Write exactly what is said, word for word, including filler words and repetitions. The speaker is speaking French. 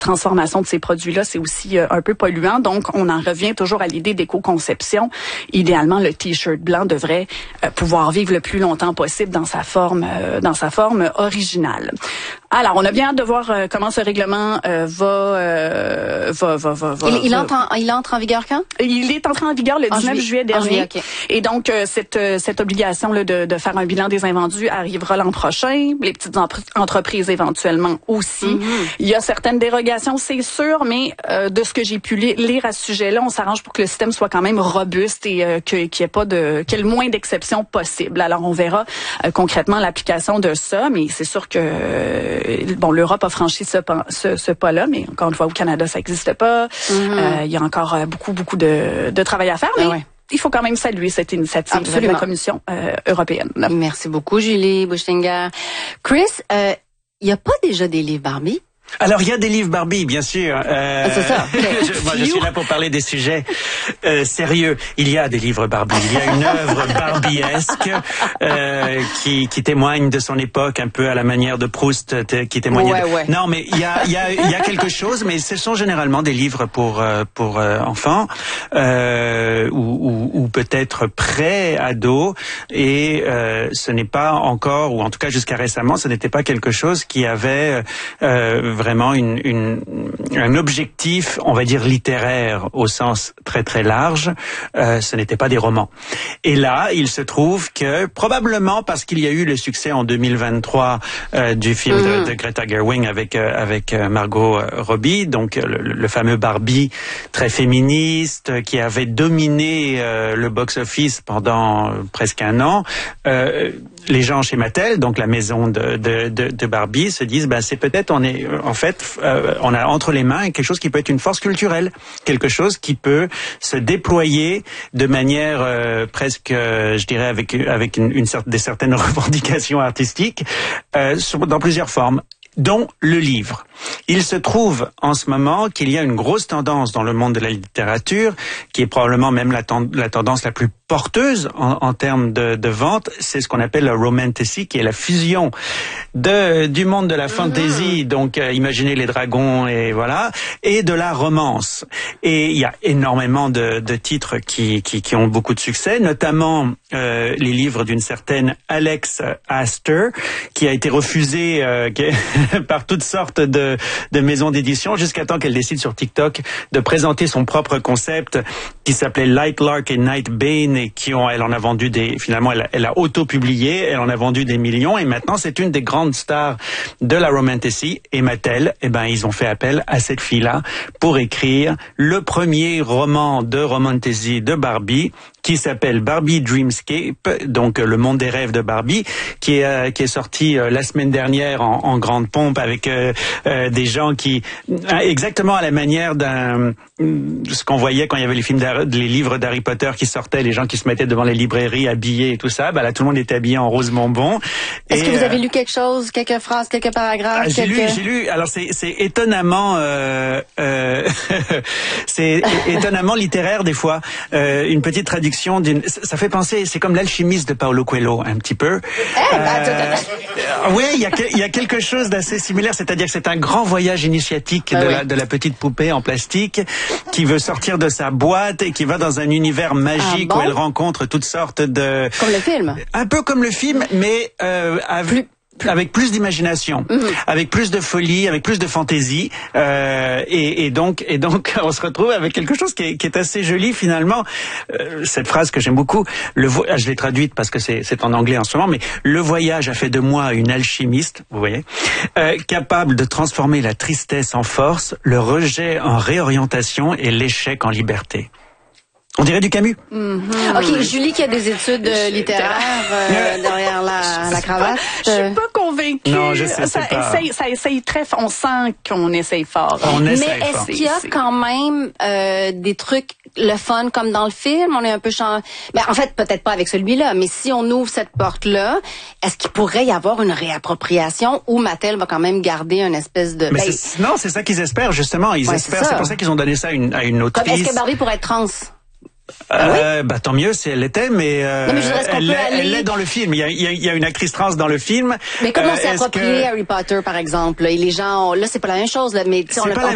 transformation de ces produits-là, c'est aussi euh, un peu polluant. Donc, on en revient toujours à l'idée d'éco-conception. Idéalement, le t-shirt blanc devrait euh, pouvoir vivre le plus longtemps possible dans sa forme, euh, dans sa forme originale. Alors, on a bien hâte de voir euh, comment ce règlement euh, va, euh, va, va, va, va. Il, il, va. entre en, il entre en vigueur quand? Il est entré en vigueur le dix-neuf juillet dernier. Juillet, okay. Et donc, euh, cette, euh, cette obligation là, de, de faire un bilan des invendus arrivera l'an prochain. Les petites empre- entreprises éventuellement aussi. Mm-hmm. Il y a certaines dérogations, c'est sûr, mais euh, de ce que j'ai pu li- lire à ce sujet-là, on s'arrange pour que le système soit quand même robuste et euh, que, qu'il y ait pas de, qu'il y ait le moins d'exceptions possible. Alors, on verra euh, concrètement l'application de ça, mais c'est sûr que euh, bon, l'Europe a franchi ce, ce, ce pas-là, mais encore une fois, au Canada, ça n'existe pas. Mm-hmm. Euh, il y a encore euh, beaucoup, beaucoup de, de travail à faire, mais ouais. Il faut quand même saluer cette initiative Absolument. de la Commission euh, européenne. Merci beaucoup, Julie Buchinger. Chris, il euh, n'y a pas déjà des livres Barbie? Alors, il y a des livres Barbie, bien sûr. Euh, ah, c'est ça. Okay. je, moi, je suis là pour parler des sujets euh, sérieux. Il y a des livres Barbie. Il y a une œuvre barbiesque euh, qui, qui témoigne de son époque, un peu à la manière de Proust, qui témoignait. Ouais, de... ouais. Non, mais il y a, il y a, il y a quelque chose, mais ce sont généralement des livres pour pour euh, enfants euh, ou, ou, ou peut-être pré-ados, et euh, ce n'est pas encore, ou en tout cas jusqu'à récemment, ce n'était pas quelque chose qui avait euh, vraiment une, une, un objectif, on va dire littéraire au sens très très large. Euh, ce n'était pas des romans. Et là, il se trouve que probablement parce qu'il y a eu le succès en deux mille vingt-trois euh, du film mmh. de, de Greta Gerwig avec euh, avec Margot Robbie, donc le, le fameux Barbie très féministe qui avait dominé euh, le box-office pendant presque un an. Euh, les gens chez Mattel, donc la maison de, de, de, de Barbie, se disent, ben c'est peut-être on est en fait euh, on a entre les mains quelque chose qui peut être une force culturelle, quelque chose qui peut se déployer de manière euh, presque, euh, je dirais, avec avec une, une des certaines revendications artistiques euh, sur, dans plusieurs formes, dont le livre. Il se trouve en ce moment qu'il y a une grosse tendance dans le monde de la littérature, qui est probablement même la, ten- la tendance la plus porteuse en, en termes de, de vente, c'est ce qu'on appelle la romantasy, qui est la fusion de du monde de la fantasy, mmh. donc euh, imaginez les dragons et voilà, et de la romance. Et il y a énormément de, de titres qui, qui qui ont beaucoup de succès, notamment euh, les livres d'une certaine Alex Astor, qui a été refusée euh, qui est par toutes sortes de de maisons d'édition, jusqu'à temps qu'elle décide sur TikTok de présenter son propre concept qui s'appelait Light Lark et Night Bane, et qui ont, elle en a vendu des, finalement elle, elle a auto-publié, elle en a vendu des millions, et maintenant c'est une des grandes stars de la romantasy. Et Mattel, eh ben ils ont fait appel à cette fille-là pour écrire le premier roman de romantasy de Barbie, qui s'appelle Barbie Dreamscape, donc le monde des rêves de Barbie, qui est euh, qui est sorti euh, la semaine dernière en, en grande pompe avec euh, euh, des gens qui, exactement à la manière d'un ce qu'on voyait quand il y avait les films, les livres d'Harry Potter qui sortaient, les gens qui se mettaient devant les librairies habillés et tout ça. Bah là, tout le monde était habillé en rose bonbon. Est-ce et, que vous avez euh, lu quelque chose, quelques phrases, quelques paragraphes? Ah, j'ai quelques... lu, j'ai lu. Alors c'est c'est étonnamment euh, euh, c'est étonnamment littéraire des fois. Euh, une petite traduction. D'une, ça fait penser, c'est comme l'alchimiste de Paulo Coelho, un petit peu. Eh, bah, euh, oui, il y a, il y a quelque chose d'assez similaire, c'est-à-dire que c'est un grand voyage initiatique ah, de, oui. la, de la petite poupée en plastique qui veut sortir de sa boîte et qui va dans un univers magique ah, bon? où elle rencontre toutes sortes de... Comme le film. Un peu comme le film, mais euh, avec... avec plus d'imagination, mmh. avec plus de folie, avec plus de fantaisie, euh, et, et donc et donc on se retrouve avec quelque chose qui est, qui est assez joli finalement. Euh, cette phrase que j'aime beaucoup, le vo- je l'ai traduite parce que c'est c'est en anglais en ce moment, mais le voyage a fait de moi une alchimiste, vous voyez, euh, capable de transformer la tristesse en force, le rejet en réorientation et l'échec en liberté. On dirait du Camus. Mm-hmm. OK, Julie qui a des études euh, littéraires euh, derrière la, la cravate. Je suis pas convaincue. Non, je sais, ça c'est pas... essaye, ça essaye très fort. On sent qu'on essaye fort. On essaye Mais est-ce fort. qu'il y a quand même euh, des trucs le fun comme dans le film? On est un peu chang... ben, en fait, peut-être pas avec celui-là, mais si on ouvre cette porte-là, est-ce qu'il pourrait y avoir une réappropriation où Mattel va quand même garder une espèce de... Mais ben, c'est... Non, c'est ça qu'ils espèrent, justement. Ils ouais, espèrent. C'est, c'est pour ça qu'ils ont donné ça à une, à une autrice. Comme, est-ce que Barbie pourrait être trans? Euh, oui? Bah tant mieux si elle l'était, mais, euh, non, mais je dirais, elle, l'est, aller... elle l'est dans le film. Il y a, il y a, il y a une actrice trans dans le film. Mais comment euh, s'est approprié que... Harry Potter, par exemple? Et les gens, ont... là, c'est pas la même chose, là, mais on, a,